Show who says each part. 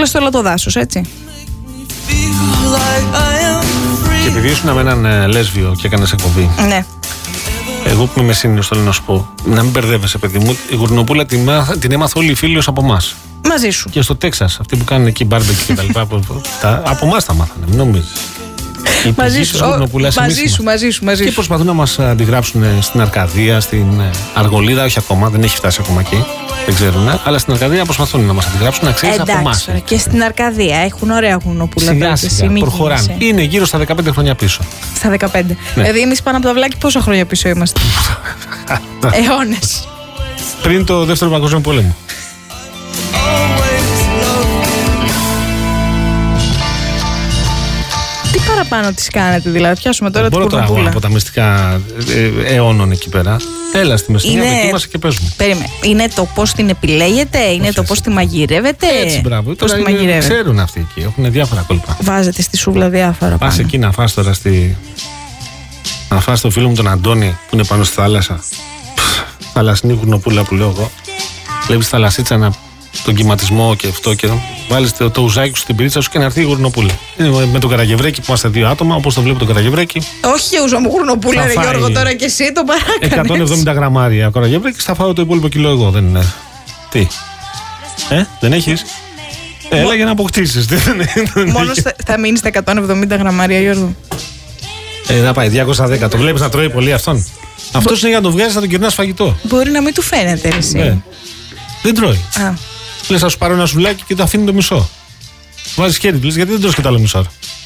Speaker 1: έκλεισε όλο το δάσος, έτσι.
Speaker 2: Και επειδή ήσουν με έναν λέσβιο και έκανες εκπομπή.
Speaker 1: Ναι.
Speaker 2: Εγώ που είμαι μεσήνιος, θέλω να σου πω, να μην μπερδεύεσαι, παιδί μου. Η γουρνοπούλα την έμαθα όλοι οι φίλοι από εμάς.
Speaker 1: Μαζί σου.
Speaker 2: Και στο Τέξας, αυτοί που κάνουν εκεί μπάρμπεκι και τα λοιπά. Από εμάς τα μάθανε, μην νομίζεις.
Speaker 1: Μαζί σου.
Speaker 2: Και προσπαθούν να μας αντιγράψουν στην Αρκαδία, στην Αργολίδα, όχι ακόμα, δεν έχει φτάσει ακόμα εκεί. Δεν ξέρουν, αλλά στην Αρκαδία προσπαθούν να μας αντιγράψουν, να ξέρεις από εμάς.
Speaker 1: Και στην Αρκαδία έχουν ωραία γουρνοπούλα.
Speaker 2: Σιγά-σιγά προχωράνε. Είναι γύρω στα 15 χρόνια πίσω.
Speaker 1: Στα 15. Ναι. Δηλαδή, εμείς πάνω από το αυλάκι πόσα χρόνια πίσω είμαστε? Αιώνες.
Speaker 2: Πριν το Δεύτερο Παγκόσμιο Πόλεμο.
Speaker 1: Τι παραπάνω τις κάνετε, δηλαδή? Πιάσουμε τώρα την κουρνοπούλα.
Speaker 2: Μπορώ από τα μυστικά αιώνων εκεί πέρα. Έλα στη Μεσσηνία, δοκίμασε και πες μου.
Speaker 1: Περίμενε. Είναι το πώς την επιλέγετε, είναι το πώς τη μαγειρεύετε?
Speaker 2: Έτσι, μπράβο. Τώρα ξέρουν αυτοί εκεί, έχουν διάφορα κόλπα.
Speaker 1: Βάζετε στη σούβλα διάφορα.
Speaker 2: Πας εκεί να φας τώρα να φας το φίλο μου τον Αντώνη που είναι πάνω στη θάλασσα. Θαλασσινή γουρνοπούλα που λέω εγώ. Βλέπεις θαλασσίτσα τον κυματισμό και αυτό και βάλεις το ουζάκι σου στην πυρίτσα σου και να έρθει η γουρνοπούλα. Με τον Καραγευρέκι που είμαστε 2 άτομα, όπως το βλέπω τον Καραγευρέκι.
Speaker 1: Όχι, ουζό μου γουρνοπούλα, ρε Γιώργο, τώρα και εσύ το παράκανες.
Speaker 2: 170 γραμμάρια ο Καραγευρέκι, θα φάω το υπόλοιπο κιλό εγώ, δεν είναι? Τι? Δεν έχεις? Έλα για να αποκτήσεις.
Speaker 1: Μόνος θα μείνει στα 170 γραμμάρια, Γιώργο.
Speaker 2: Να πάει 210. Το βλέπεις να τρώει πολύ αυτόν? Αυτός είναι για να το βγάζεις, να τον κερνάς φαγητό.
Speaker 1: Μπορεί να μην του φαίνεται, εσύ.
Speaker 2: Δεν τρώει. Λες, θα σου πάρω ένα σουβλάκι και το αφήνει το μισό. Βάζεις χέρι του, λες, γιατί δεν τρως και το άλλο μισό?